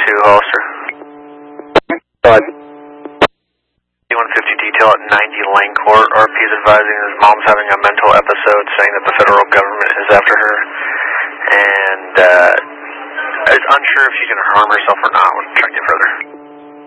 Hollister. But 150 detail at 90 Lane Court. RP is advising his mom's having a mental episode, saying that the federal government is after her, and is unsure if she's going to harm herself or not. We'll check it further.